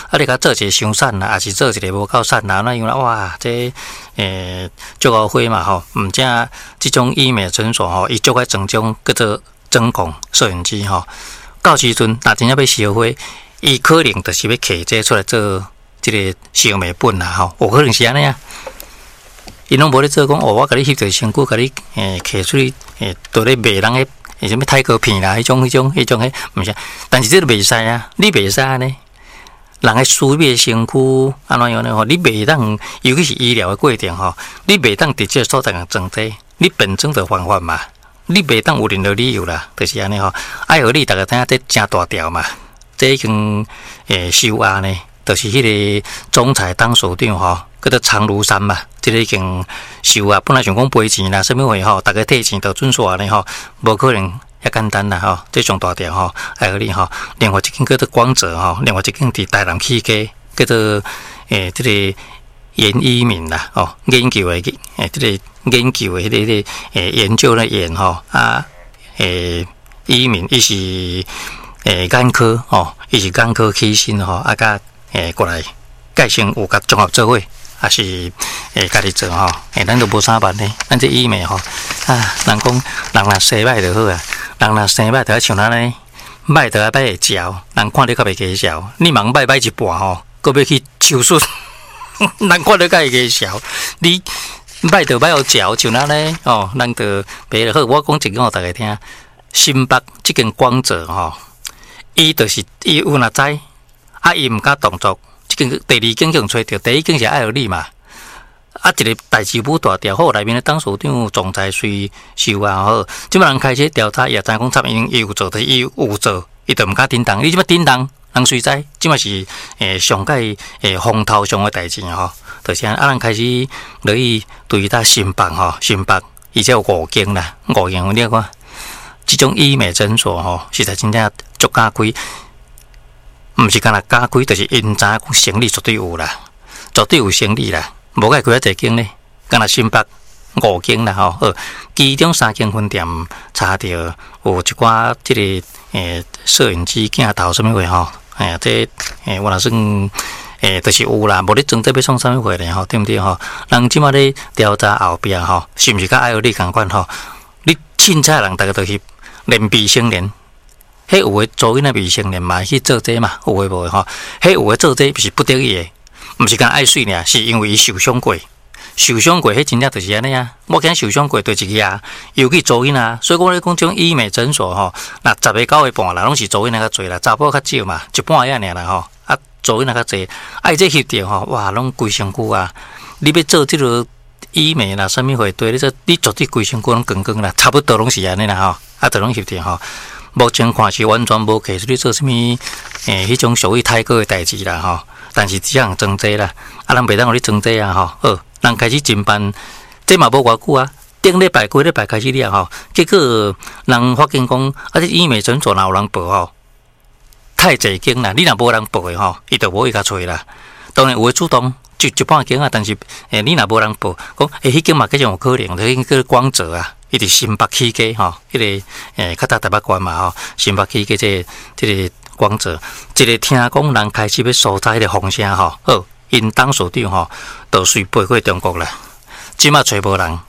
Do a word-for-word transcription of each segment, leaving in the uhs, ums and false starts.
啊，你甲做一个伤瘦啦，还是做一个无够瘦啦，那因为哇，这诶足够花嘛吼，毋正即种医美诊所吼，伊足爱整种叫做针孔摄影机吼，到时阵若真正要烧花，伊可能就是要摕这出来做即个烧美本啦吼，有可能是安尼啊。伊拢无咧做讲哦，我甲你翕着身躯，甲你诶摕出去诶，倒咧卖人诶，诶什么泰国片啦，迄种迄种迄种迄，毋是。但是这个袂使啊，你袂使呢。人诶私密身躯安怎样呢？吼，你袂当，尤其是医疗诶过程吼，你袂当直接所在人整这，你本身就犯法嘛。你袂当有任何理由啦，就是安尼吼。爱互你逐个听这真大条嘛，这已经诶收押呢。就是迄个总裁当首长吼，叫做常如山嘛，即、这个已经收啊。本来想讲赔钱啦，什么话吼，大家退钱就准煞呢吼，无可能遐简单啦吼。这上大条吼，还有你吼，另外一间叫做光泽吼，另外一间伫台南起家，叫做诶，即、这个严一敏啦，哦，研究诶，诶，即、这个研究诶，迄、那个迄个诶研究咧研吼啊，诶，一敏伊是诶眼科吼，伊是眼科起身吼，啊甲。诶，过来，改成有甲综合做伙，还是诶家己做吼？诶，咱都无啥办呢。咱这医美吼，啊，人讲人若生歹就好啊，人若生歹就要像咱呢，歹就要摆会嚼，人看你较袂加嚼。你忙摆摆一半吼，搁要去手术，人看你较会加嚼。你歹就摆互嚼，像咱呢，哦，咱就别就好。我讲一个互大家听，新北即间光泽吼，伊就是伊有若知。啊，伊毋敢动作，即间第二间叫找着，第一间是爱尔利嘛。啊，一个代志不大条，好内面的当首长、总裁随收啊好，即摆人开始调查，也知影讲插因有做，伊有做，伊就毋敢叮当。你即摆叮当，人谁知？即摆是诶上界诶风头上的代志吼，就是啊，人开始落去对搭新北吼，新北而且有五间啦，五间你看，即种医美诊所吼，实在真正足敢开。毋是干那加开，就是因知讲生理绝对有啦，绝对有生理啦，无解开啊，侪间呢，干那新北五间啦吼，呃，其中三间分店查到有一寡即个诶摄影机镜头什么货吼，哎呀，这诶我若算诶，就是有啦，无咧装这要创什么货咧吼，对毋对吼？人即马咧调查后壁吼，是毋是甲爱尔利共款吼？你凊彩人，逐个都翕，连未成年。迄有诶做囡仔未成年嘛去做这嘛，有诶无诶吼？迄有诶做这是不得已诶，毋是干爱水尔，是因为伊受伤过，受伤过迄真正就是安尼啊。我惊受伤过对一个啊，尤其做囡仔，所以我咧讲种医美诊所吼，那十个九个半啦，拢是做囡仔较济啦，查甫较少嘛，一半遐尔啦吼。啊，做囡仔较济，爱这翕着吼，哇，拢规身躯啊！你要做即个医美啦，啥物货对你做，你绝对规身躯拢光光啦，差不多拢是安尼啦吼，啊，就拢翕着吼。目前看是完全无摕出去做啥物诶，迄种属于泰国诶代志啦吼。但是只样装济啦，啊，人袂当互你装济啊吼。好，人开始侦办，这嘛无偌久啊。顶礼拜、几礼拜开始了吼，结果人发现讲，啊，这医美诊所若有人报吼，太济间啦。你若无人报诶吼，伊就无伊甲找啦。当然有诶主动就一半间啊，但是诶，你若无人报，讲诶，迄间嘛计种有可能，迄间叫光泽啊。伊伫新北起家吼，迄个诶，较搭台北关嘛吼，新北起家这这个光泽，一个听讲人开始要所在迄个风声吼，好，因当所长吼，就随飞过中国啦，即马找无人，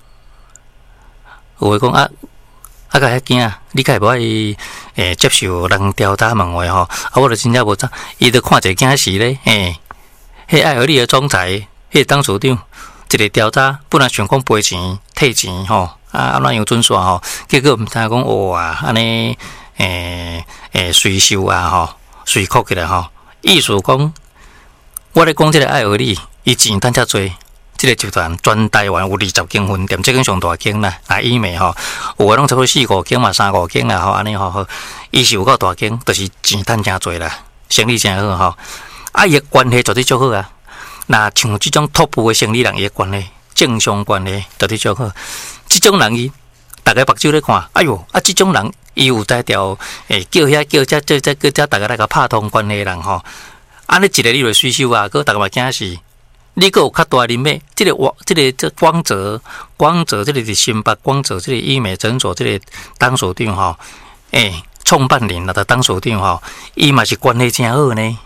有诶讲啊，啊个遐惊啊，你该无爱诶接受人调查问话吼，啊，我就真正无知，伊就看一个惊死咧，诶，迄爱尔利诶总裁，迄当所长，一个调查本来想讲赔钱退钱吼。啊，安怎样准煞吼？结果毋知讲哇，安尼诶诶税收啊吼，税扣起来吼，意思讲，我咧讲即个爱尔利，伊钱趁遮多，即、這个集团全台湾有二十间分店，即间上大间啦，啊医美吼，有诶拢差不多四五间嘛，三五间啦吼，安尼吼，伊是有够大间，就是钱趁诚多啦，生意诚好吼，啊伊诶关系绝对足好啊，那像即种 top 诶生意人伊诶关系，正相关系绝对足好。即种人伊，大家目睭咧看，哎哟，啊！即种人伊有在条诶，叫遐叫遮叫遮叫遮，大家来甲拍通关系人吼。安尼一个你来税收啊，佮大家嘛惊死。你佮有较大人脉，即、這個哇，即、這個这光泽光泽，即、這個是新北光泽，即、這個醫美診所，即、這個當所長吼，誒、欸，創辦人啦，當所長吼，伊嘛是關係真好呢。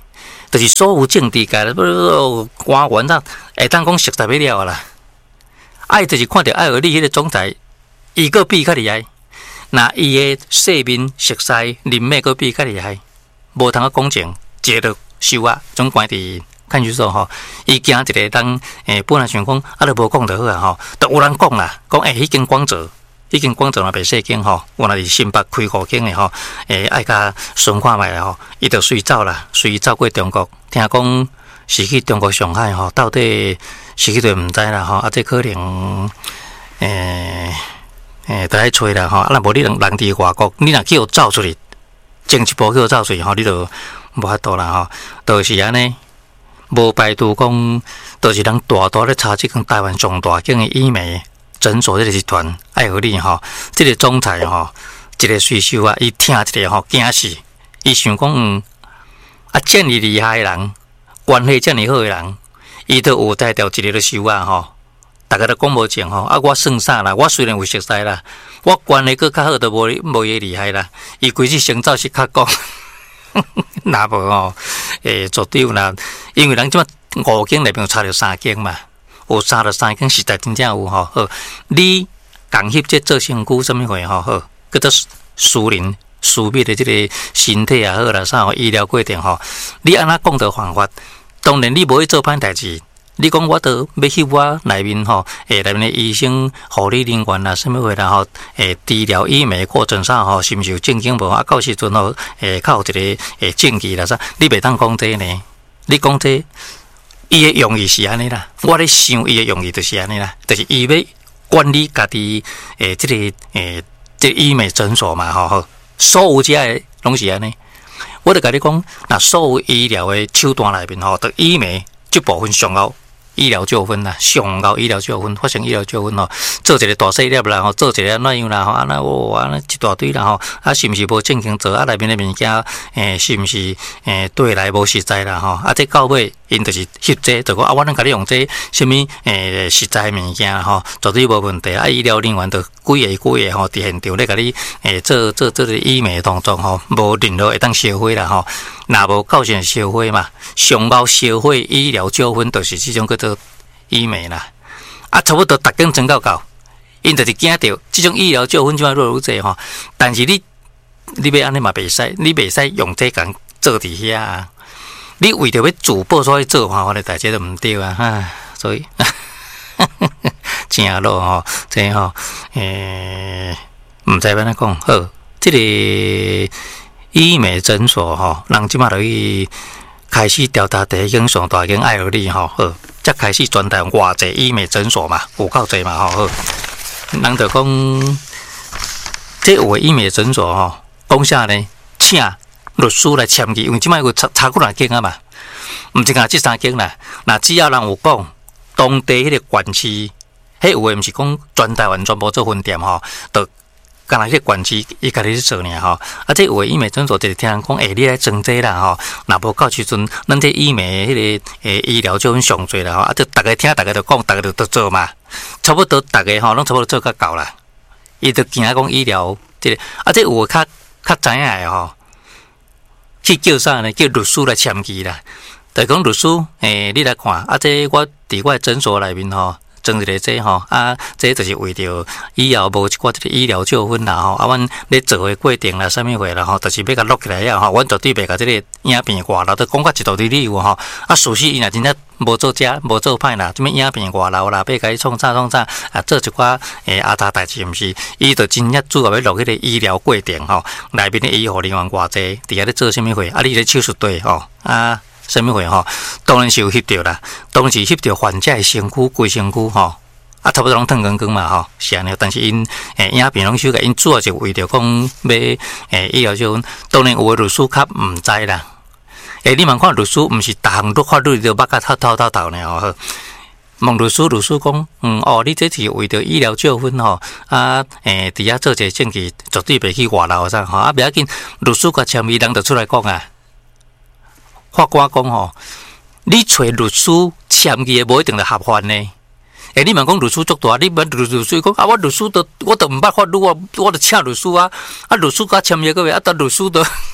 就是所有政治界不官员啦，会当讲熟十不了啦。爱就是看到爱尔利迄个总裁，伊个比较厉害，那伊个世面熟悉，人脉个比较厉害，无通个讲情，接着收啊，总关伫看守所吼，伊惊一个当诶，本来想讲啊，都无讲就好啊吼，都有人讲啦，讲诶，迄间广州。已经广州那边细间吼，原来是新北开五间的吼，诶，爱甲巡看卖吼，伊就随走啦，随走过中国，听讲是去中国上海吼，到底是去对毋知啦吼，啊，这可能诶诶，都来吹啦吼，啊，若无你人人伫外国，你若去互走出去，前一步去互走出去吼，你就无法度啦吼，就是安尼，无排除讲，都是人大大咧查即间台湾上大间的医美。诊所这个集团爱和利吼，这个总裁吼，一个税收啊，伊听一个吼惊死，伊想讲嗯，啊，这么厉害的人，关系这么好的人，伊都有带掉一个的收啊吼，大家都讲无情吼，啊，我算啥啦？我虽然有熟悉啦，我关系佫较好，都无无伊厉害啦。伊规日先走是较讲，那无吼，诶，绝对啦，因为人即马五间内面有差着三间嘛。有三十三间实在真正有吼，好，你共翕这做身躯什么货吼，好，叫做私人私密的这个身体也好啦，啥医疗过程吼，你安怎讲的方法？当然你无去做歹代志，你讲我都要翕我内面吼，诶，内面的医生、护理人员啦，什么货啦吼，诶，治疗医美过程啥吼，是毋是有正经无？啊，到时阵吼，诶，较有一个诶证据啦啥，你袂当讲这呢？你讲这？伊的用意是安尼啦，我咧想伊的用意就是安尼啦，就是伊要管理家己诶，这个诶，这个、医美诊所嘛，吼吼，所有遮个拢是安尼。我就甲你讲，那所有医疗的手段内面吼，对医美这部分上后医疗纠纷啦，上后医疗纠纷发生医疗纠纷吼，做一个大细粒啦，吼，做一个怎样啦，吼，安那哦，安那一大堆啦，吼，啊，是毋是无正经做？啊，内面的物件诶，是毋是诶对来无实在啦，吼，啊，这到尾。因就是翕这，就讲啊，我能甲你用这什么诶实在物件吼，绝对无问题。啊，医疗人员就几个几个吼，伫现场咧甲你诶做做做个医美动作吼，无任何会当销毁啦吼，若无构成销毁嘛，上后销毁医疗纠纷，就是即种叫做医美啦。啊，差不多逐间真到到，因就是惊到即种医疗纠纷怎啊越来越济吼，但是你你要安尼嘛袂使，你袂使用这共做伫遐啊。你为着要自保所以做法，我哋大家都唔对啊，哈，所以正路吼，这吼，诶，唔知要安怎讲好。这个医美诊所吼，人即马就去开始调查第一间上大间爱尔利吼，好，才开始专谈偌济医美诊所嘛，有够济嘛吼，好，人就讲，这有个医美诊所吼，讲啥呢？请律师来签字，因为即摆有查查过两间啊嘛，毋是讲即三间啦。那只要人有讲当地迄个县市，迄有诶毋是讲全台湾全部做分店吼，就干那迄个县市伊家己去做尔吼。啊，这有诶医美诊所就是听人讲，诶、欸，你来装这啦吼，若无到时阵，咱这医美迄、那个诶、欸、医疗就很上侪啦吼，啊，就逐个听，逐个就讲，逐个就都做嘛，差不多逐个吼，拢差不多做较够啦。伊就惊讲医疗即、這個，啊，这有较较知影诶吼。去叫啥呢？叫律师来签字啦。就讲律师，诶、欸，你来看，啊，这我伫我诊所内面吼，装一个这吼，啊，这就是为着以后无一寡这个医疗纠纷啦吼，啊，阮咧做诶过程啦，啥物货啦吼，就是要甲录起来啊吼，阮绝对袂甲这个影片挂啦，都讲甲一道理理有吼，啊，事实伊若真正无做假，无做歹啦，什物影片挂漏啦，要甲伊创啥创啥，啊，做一寡诶阿杂代志，毋是，伊就真正主要要录迄个医疗过程吼，内面的医护人员偌济，伫遐咧做啥物货，啊，你咧手术队吼，啊。什么货吼？当然是有翕到啦，当时翕到患者的身躯、规身躯吼，啊，差不多拢烫光光嘛吼，是安尼。但是因诶影片拢修改，因主要就为着讲要诶医疗纠纷，当然有诶律师较毋知啦。诶，你问看律师，毋是逐项都法律就捌甲透透透透呢吼。问律师，律师讲，嗯哦，你这是为着医疗纠纷吼，啊诶，伫遐做一个证据，绝对袂去外漏啥吼，啊，袂要紧，律师甲签字人就出来讲啊。法官讲吼，你找律师签字的无一定是合法呢。诶，你问讲律师足大，你问律律师讲啊，我律师都我都毋捌法律，我我都请律师啊，啊律师甲签字个位，啊，但律师都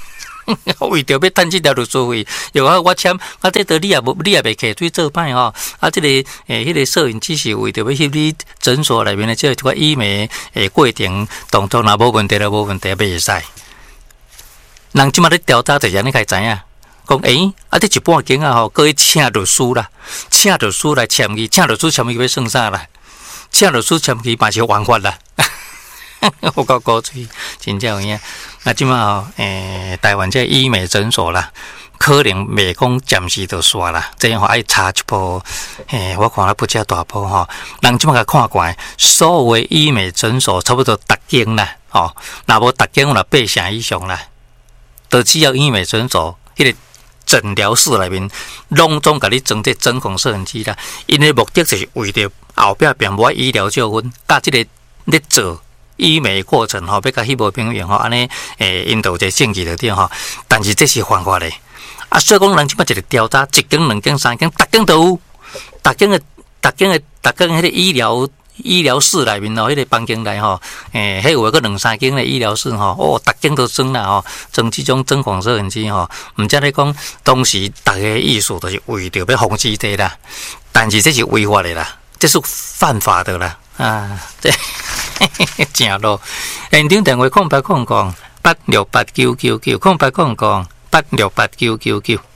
为着要趁这条律师费，又啊我签，啊这道你也无你也袂摕水做歹吼，啊这个诶，迄个摄影机是为着要翕你诊所内面的这个医美诶过程当中，若无问题就无问题，袂使。人即马咧调查就是安尼，该知影。讲诶，啊！这一半间啊吼，搁去请律师啦，请律师来签字，请律师签字要算啥啦？请律师签字嘛是犯法啦。我讲古嘴，真正有影。啊，即马吼，诶，台湾这医美诊所啦，可能袂讲暂时就煞啦，这样吼爱查一波。诶，我看了不遮大波吼，人即马甲看过来，所有的医美诊所差不多逐间啦，吼，若无逐间有若八成以上啦，都只要医美诊所迄个。诊疗室内面，拢总甲你装这针孔摄影机啦，因的目的就是为着后壁并无医疗纠纷，甲即个咧做医美过程吼，要甲翕无平衡吼，安尼诶引导者证据就对吼。但是这是犯法的，啊，所以讲人即摆一个调查，一间、两间、三间，逐间都有，逐间的、逐间的、逐间迄个医疗。医疗室内面吼，迄、那个房间内吼，诶，迄有一个两三间的医疗室吼，哦，逐间都装啦吼，装这种针孔摄影机吼。毋则咧讲，当时逐个意思就是为着要防止这啦，但是这是违法的啦，这是犯法的啦，啊，这正咯。现场电话空八空空八六八九九九空八空空八六八九九九。